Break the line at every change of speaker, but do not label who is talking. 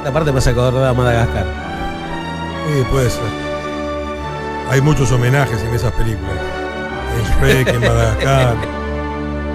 Esta parte me hace acordar a Madagascar.
Sí, puede ser. Hay muchos homenajes en esas películas. En Shrek, en Madagascar.